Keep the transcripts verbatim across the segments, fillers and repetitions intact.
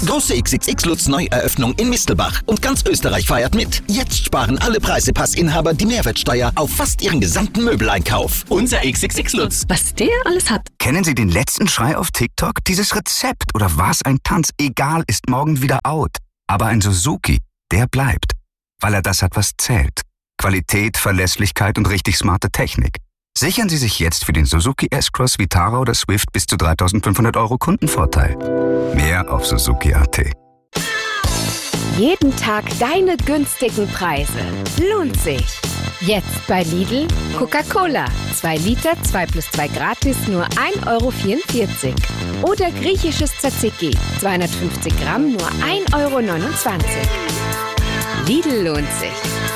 Große X X X-Lutz Neueröffnung in Mistelbach. Und ganz Österreich feiert mit. Jetzt sparen alle Preisepass-Inhaber die Mehrwertsteuer auf fast ihren gesamten Möbeleinkauf. Unser X X X-Lutz. Was der alles hat. Kennen Sie den letzten Schrei auf TikTok? Dieses Rezept oder was ein Tanz, egal, ist morgen wieder out. Aber ein Suzuki, der bleibt. Weil er das hat, was zählt. Qualität, Verlässlichkeit und richtig smarte Technik. Sichern Sie sich jetzt für den Suzuki S-Cross, Vitara oder Swift bis zu dreitausendfünfhundert Euro Kundenvorteil. Mehr auf Suzuki Punkt A T. Jeden Tag deine günstigen Preise. Lohnt sich. Jetzt bei Lidl Coca-Cola. zwei Liter, zwei plus zwei gratis, nur ein Euro vierundvierzig. Oder griechisches Tzatziki. zweihundertfünfzig Gramm, nur ein Euro neunundzwanzig. Lidl lohnt sich.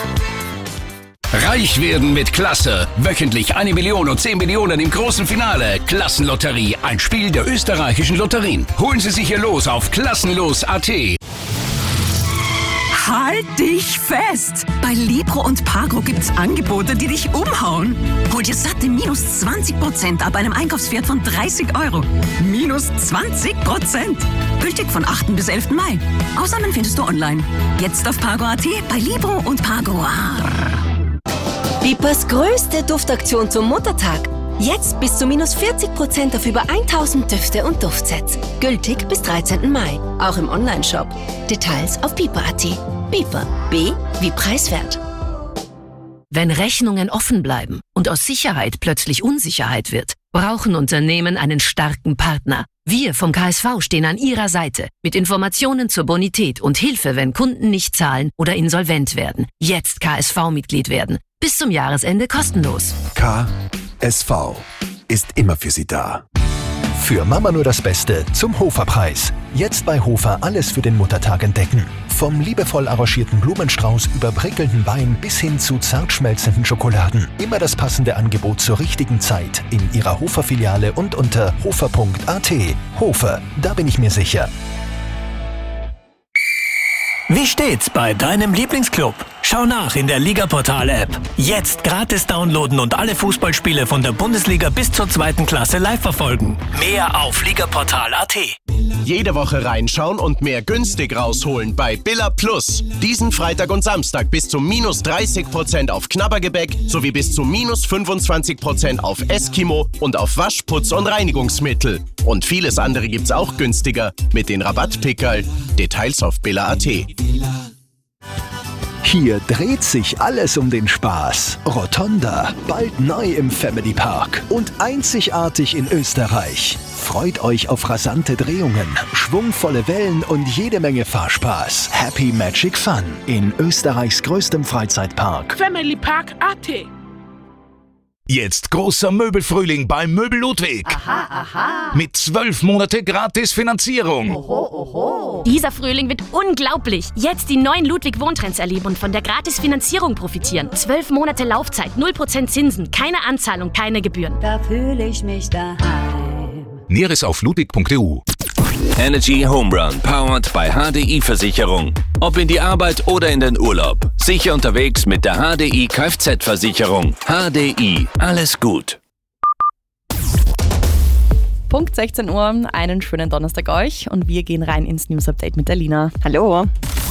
Reich werden mit Klasse. Wöchentlich eine Million und zehn Millionen im großen Finale. Klassenlotterie, ein Spiel der österreichischen Lotterien. Holen Sie sich Ihr Los auf klassenlos Punkt A T. Halt dich fest! Bei Libro und Pagro gibt's Angebote, die dich umhauen. Hol dir satte minus zwanzig Prozent ab einem Einkaufswert von dreißig Euro. Minus zwanzig Prozent. Gültig von achten bis elften Mai. Ausnahmen findest du online. Jetzt auf Pagro Punkt A T bei Libro und Pagro. Bipers größte Duftaktion zum Muttertag. Jetzt bis zu minus vierzig Prozent auf über tausend Düfte und Duftsets. Gültig bis dreizehnten Mai. Auch im Onlineshop. Details auf Biper Punkt A T. Biper. B wie preiswert. Wenn Rechnungen offen bleiben und aus Sicherheit plötzlich Unsicherheit wird, brauchen Unternehmen einen starken Partner. Wir vom K S V stehen an Ihrer Seite mit Informationen zur Bonität und Hilfe, wenn Kunden nicht zahlen oder insolvent werden. Jetzt K S V-Mitglied werden. Bis zum Jahresende kostenlos. K S V ist immer für Sie da. Für Mama nur das Beste zum Hofer-Preis. Jetzt bei Hofer alles für den Muttertag entdecken. Vom liebevoll arrangierten Blumenstrauß über prickelnden Wein bis hin zu zart schmelzenden Schokoladen. Immer das passende Angebot zur richtigen Zeit in Ihrer Hofer-Filiale und unter hofer Punkt A T. Hofer, da bin ich mir sicher. Wie steht's bei deinem Lieblingsclub? Schau nach in der Ligaportal-App. Jetzt gratis downloaden und alle Fußballspiele von der Bundesliga bis zur zweiten Klasse live verfolgen. Mehr auf ligaportal Punkt A T. Jede Woche reinschauen und mehr günstig rausholen bei Billa Plus. Diesen Freitag und Samstag bis zu minus dreißig Prozent auf Knabbergebäck sowie bis zu minus fünfundzwanzig Prozent auf Eskimo und auf Waschputz und Reinigungsmittel. Und vieles andere gibt's auch günstiger mit den Rabattpickerl. Details auf Billa Punkt A T. Hier dreht sich alles um den Spaß. Rotonda, bald neu im Family Park und einzigartig in Österreich. Freut euch auf rasante Drehungen, schwungvolle Wellen und jede Menge Fahrspaß. Happy Magic Fun in Österreichs größtem Freizeitpark. Family Park A T. Jetzt großer Möbelfrühling bei Möbel Ludwig. Aha, aha. Mit zwölf Monate gratis Finanzierung. Oho, oho. Dieser Frühling wird unglaublich. Jetzt die neuen Ludwig Wohntrends erleben und von der gratis Finanzierung profitieren. Zwölf Monate Laufzeit, null Prozent Zinsen, keine Anzahlung, keine Gebühren. Da fühle ich mich daheim. Näheres auf ludwig punkt e u. Energy Home Run, powered by H D I Versicherung. Ob in die Arbeit oder in den Urlaub. Sicher unterwegs mit der H D I Kfz-Versicherung. H D I, alles gut. Punkt sechzehn Uhr, einen schönen Donnerstag euch und wir gehen rein ins News-Update mit der Lina. Hallo.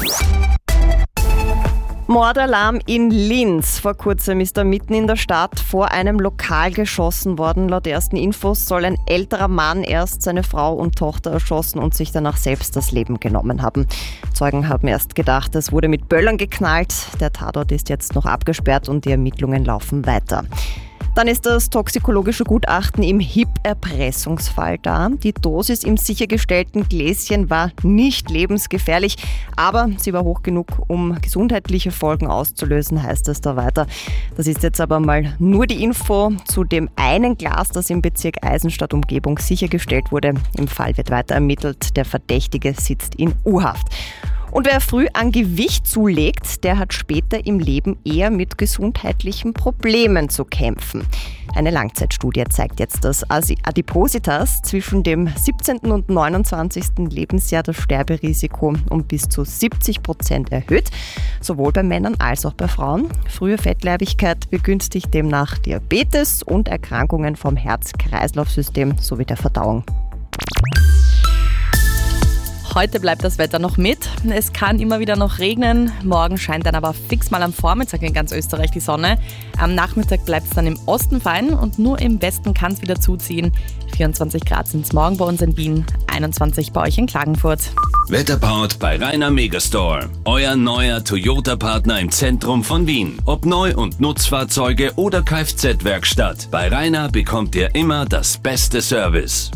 Mordalarm in Linz. Vor kurzem ist da mitten in der Stadt vor einem Lokal geschossen worden. Laut ersten Infos soll ein älterer Mann erst seine Frau und Tochter erschossen und sich danach selbst das Leben genommen haben. Zeugen haben erst gedacht, es wurde mit Böllern geknallt. Der Tatort ist jetzt noch abgesperrt und die Ermittlungen laufen weiter. Dann ist das toxikologische Gutachten im H I P-Erpressungsfall da. Die Dosis im sichergestellten Gläschen war nicht lebensgefährlich, aber sie war hoch genug, um gesundheitliche Folgen auszulösen, heißt es da weiter. Das ist jetzt aber mal nur die Info zu dem einen Glas, das im Bezirk Eisenstadt-Umgebung sichergestellt wurde. Im Fall wird weiter ermittelt. Der Verdächtige sitzt in U-Haft. Und wer früh an Gewicht zulegt, der hat später im Leben eher mit gesundheitlichen Problemen zu kämpfen. Eine Langzeitstudie zeigt jetzt, dass Adipositas zwischen dem siebzehnten und neunundzwanzigsten Lebensjahr das Sterberisiko um bis zu siebzig Prozent erhöht, sowohl bei Männern als auch bei Frauen. Frühe Fettleibigkeit begünstigt demnach Diabetes und Erkrankungen vom Herz-Kreislauf-System sowie der Verdauung. Heute bleibt das Wetter noch mit. Es kann immer wieder noch regnen. Morgen scheint dann aber fix mal am Vormittag in ganz Österreich die Sonne. Am Nachmittag bleibt es dann im Osten fein und nur im Westen kann es wieder zuziehen. vierundzwanzig Grad sind es morgen bei uns in Wien, einundzwanzig bei euch in Klagenfurt. Wetterpowered bei Rainer Megastore. Euer neuer Toyota-Partner im Zentrum von Wien. Ob Neu- und Nutzfahrzeuge oder Kfz-Werkstatt. Bei Rainer bekommt ihr immer das beste Service.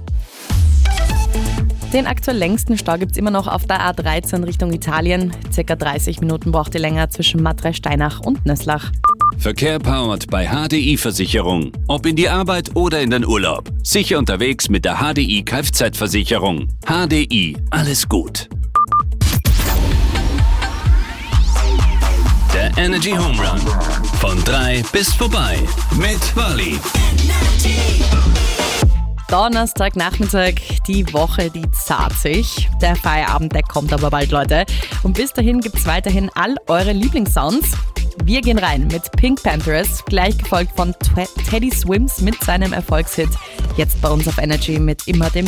Den aktuell längsten Stau gibt es immer noch auf der A dreizehn Richtung Italien. Circa dreißig Minuten braucht ihr länger zwischen Matrei-Steinach und Nöslach. Verkehr powered bei H D I-Versicherung. Ob in die Arbeit oder in den Urlaub. Sicher unterwegs mit der H D I Kfz-Versicherung. H D I, alles gut. Der Energy Home Run. Von drei bis vorbei. Mit Wally. Donnerstagnachmittag, die Woche, die zahlt sich. Der Feierabend, der kommt aber bald, Leute. Und bis dahin gibt es weiterhin all eure Lieblingssounds. Wir gehen rein mit Pink Panthers, gleich gefolgt von Teddy Swims mit seinem Erfolgshit. Jetzt bei uns auf Energy mit immer dem